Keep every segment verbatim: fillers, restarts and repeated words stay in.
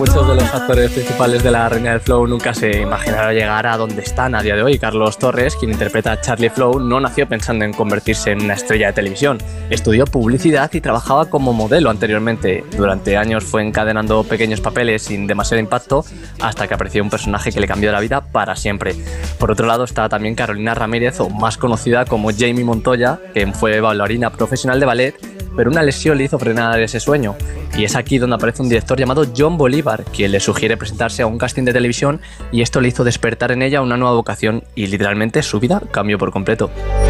Muchos de los actores principales de La Reina del Flow nunca se imaginaron llegar a donde están a día de hoy. Carlos Torres, quien interpreta a Charlie Flow, no nació pensando en convertirse en una estrella de televisión. Estudió publicidad y trabajaba como modelo anteriormente. Durante años fue encadenando pequeños papeles sin demasiado impacto hasta que apareció un personaje que le cambió la vida para siempre. Por otro lado está también Carolina Ramírez, o más conocida como Jamie Montoya, quien fue bailarina profesional de ballet, pero una lesión le hizo frenar ese sueño. Y es aquí donde aparece un director llamado John Bolívar, quien le sugiere presentarse a un casting de televisión, y esto le hizo despertar en ella una nueva vocación y literalmente su vida cambió por completo.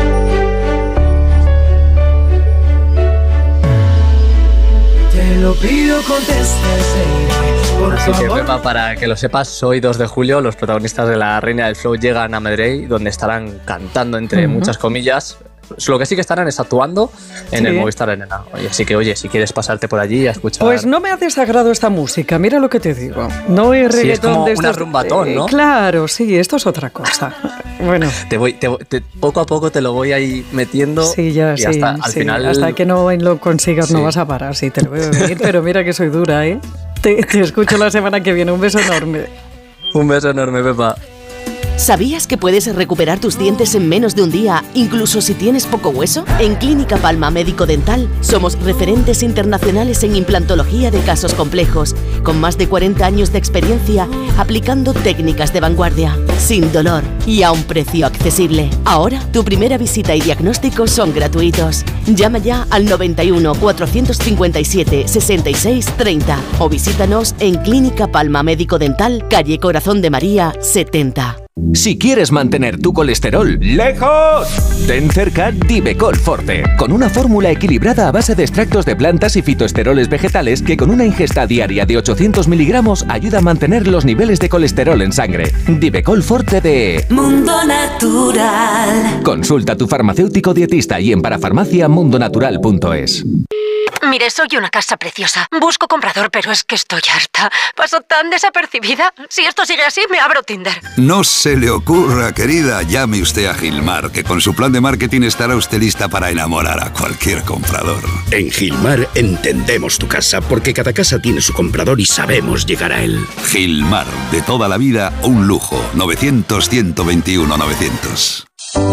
Te lo pido, contestes. Así que, Pepa, para que lo sepas, hoy dos de julio los protagonistas de La Reina del Flow llegan a Madrid, donde estarán cantando entre uh-huh. muchas comillas. Lo que sí que estarán es actuando en sí. el Movistar Arena. Así que, oye, si quieres pasarte por allí a escuchar... Pues no me ha desagrado esta música, mira lo que te digo. No es reggaetón, sí, es como de estos... una rumbatón, ¿no? Eh, claro, sí, esto es otra cosa. Bueno. Te voy, te, te, poco a poco te lo voy ahí metiendo. Sí, ya, y sí, hasta, al sí. final... hasta que no lo consigas sí. no vas a parar. Sí, te lo veo venir, pero mira que soy dura, ¿eh? Te, te escucho la semana que viene. Un beso enorme. Un beso enorme, Pepa. ¿Sabías que puedes recuperar tus dientes en menos de un día, incluso si tienes poco hueso? En Clínica Palma Médico Dental somos referentes internacionales en implantología de casos complejos, con más de cuarenta años de experiencia aplicando técnicas de vanguardia, sin dolor y a un precio accesible. Ahora, tu primera visita y diagnóstico son gratuitos. Llama ya al noventa y uno, cuatrocientos cincuenta y siete, sesenta y seis, treinta o visítanos en Clínica Palma Médico Dental, calle Corazón de María, setenta. Si quieres mantener tu colesterol lejos, ten cerca Divecol Forte, con una fórmula equilibrada a base de extractos de plantas y fitoesteroles vegetales que con una ingesta diaria de ochocientos miligramos ayuda a mantener los niveles de colesterol en sangre. Divecol Forte de Mundo Natural. Consulta a tu farmacéutico dietista y en parafarmacia mundo natural punto es. Mire, soy una casa preciosa. Busco comprador, pero es que estoy harta. Paso tan desapercibida. Si esto sigue así, me abro Tinder. No se le ocurra, querida. Llame usted a Gilmar, que con su plan de marketing estará usted lista para enamorar a cualquier comprador. En Gilmar entendemos tu casa, porque cada casa tiene su comprador y sabemos llegar a él. Gilmar, de toda la vida, un lujo. novecientos, ciento veintiuno, novecientos.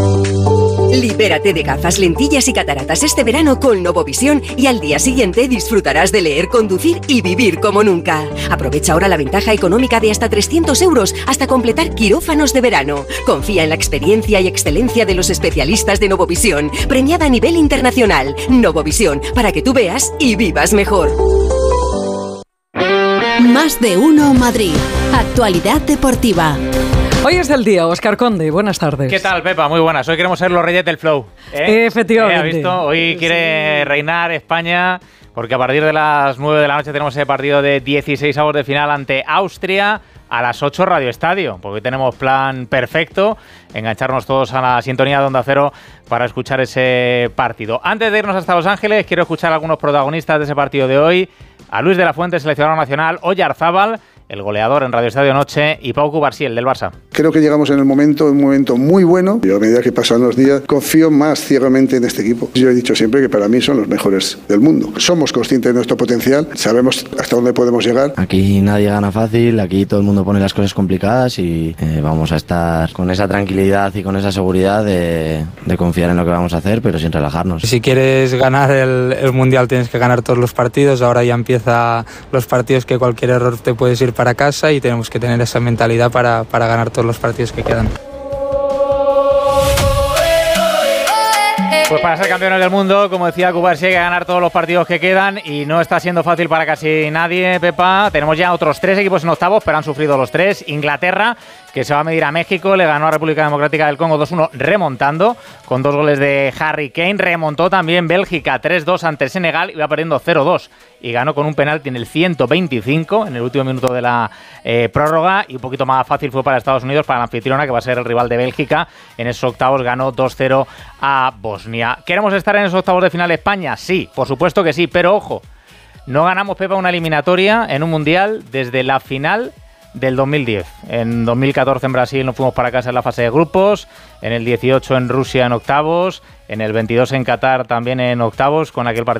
Libérate de gafas, lentillas y cataratas este verano con Novovisión y al día siguiente disfrutarás de leer, conducir y vivir como nunca. Aprovecha ahora la ventaja económica de hasta trescientos euros hasta completar quirófanos de verano. Confía en la experiencia y excelencia de los especialistas de Novovisión, premiada a nivel internacional. Novovisión, para que tú veas y vivas mejor. Más de uno Madrid. Actualidad deportiva. Hoy es el día, Óscar Conde, buenas tardes. ¿Qué tal, Pepa? Muy buenas. Hoy queremos ser los reyes del flow. ¿eh? Efectivamente. ¿Eh? ¿Has visto? Hoy quiere reinar España, porque a partir de las nueve de la noche tenemos ese partido de dieciséis avos de final ante Austria. A las ocho Radio Estadio, porque hoy tenemos plan perfecto, engancharnos todos a la sintonía de Onda Cero para escuchar ese partido. Antes de irnos hasta Los Ángeles, quiero escuchar a algunos protagonistas de ese partido de hoy. A Luis de la Fuente, seleccionador nacional, Oyarzábal, el goleador en Radio Estadio Noche, y Pau Cubarsí, del Barça. Creo que llegamos en el momento, un momento muy bueno. Yo a medida que pasan los días confío más ciegamente en este equipo. Yo he dicho siempre que para mí son los mejores del mundo. Somos conscientes de nuestro potencial, sabemos hasta dónde podemos llegar. Aquí nadie gana fácil, aquí todo el mundo pone las cosas complicadas y eh, vamos a estar con esa tranquilidad y con esa seguridad de, de confiar en lo que vamos a hacer, pero sin relajarnos. Si quieres ganar el, el Mundial tienes que ganar todos los partidos. Ahora ya empieza los partidos que cualquier error te puedes ir para casa y tenemos que tener esa mentalidad para, para ganar todos los partidos que quedan. Pues para ser campeones del mundo, como decía Cubarsí, hay que ganar todos los partidos que quedan y no está siendo fácil para casi nadie, Pepa. Tenemos ya otros tres equipos en octavos, pero han sufrido los tres. Inglaterra, que se va a medir a México, le ganó a República Democrática del Congo dos uno remontando, con dos goles de Harry Kane. Remontó también Bélgica tres dos ante Senegal, iba perdiendo cero dos y ganó con un penalti en el ciento veinticinco, en el último minuto de la eh, prórroga, y un poquito más fácil fue para Estados Unidos, para la anfitriona, que va a ser el rival de Bélgica. En esos octavos ganó dos cero a Bosnia. ¿Queremos estar en esos octavos de final de España? Sí, por supuesto que sí, pero ojo, no ganamos, Pepa, una eliminatoria en un mundial desde la final del dos mil diez. En dos mil catorce en Brasil nos fuimos para casa en la fase de grupos, en el dieciocho en Rusia en octavos, en el veintidós en Qatar también en octavos, con aquel partido